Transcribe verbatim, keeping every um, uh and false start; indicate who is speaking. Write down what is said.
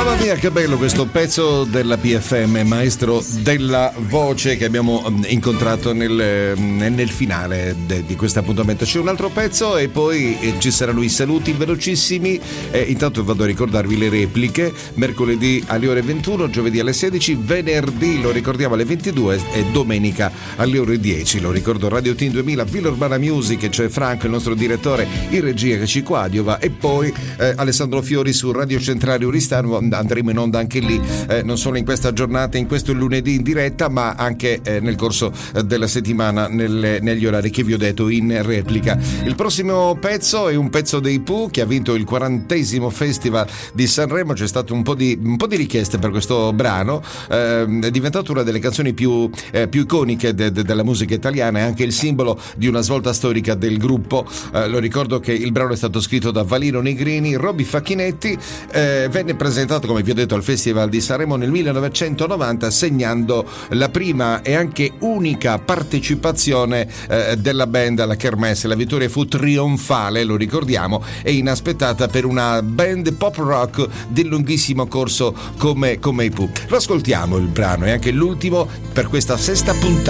Speaker 1: Mamma mia, che bello questo pezzo della P F M, maestro della voce, che abbiamo incontrato nel, nel finale de, di questo appuntamento. C'è un altro pezzo e poi eh, ci saranno i saluti velocissimi. Eh, intanto vado a ricordarvi le repliche: mercoledì alle ore ventuno, giovedì alle sedici, venerdì lo ricordiamo alle ventidue e domenica alle ore dieci. Lo ricordo, Radio Team duemila, Villa Urbana Music, c'è Franco, il nostro direttore in regia, che ci coadiuva, e poi eh, Alessandro Fiori su Radio Centrale Oristano. Andremo in onda anche lì, eh, non solo in questa giornata, in questo lunedì in diretta, ma anche eh, nel corso eh, della settimana nelle, negli orari che vi ho detto in replica. Il prossimo pezzo è un pezzo dei Pooh, che ha vinto il quarantesimo Festival di Sanremo. C'è stato un po' di, un po' di richieste per questo brano, eh, è diventato una delle canzoni più, eh, più iconiche de, de, della musica italiana, e anche il simbolo di una svolta storica del gruppo. Eh, lo ricordo che il brano è stato scritto da Valino Negrini, Robby Facchinetti, eh, venne presentato, come vi ho detto, al Festival di Sanremo nel millenovecentonovanta, segnando la prima e anche unica partecipazione eh, della band alla Kermesse. La vittoria fu trionfale, lo ricordiamo, e inaspettata per una band pop rock di lunghissimo corso come, come i Pooh. Lo ascoltiamo il brano, è anche l'ultimo per questa sesta puntata.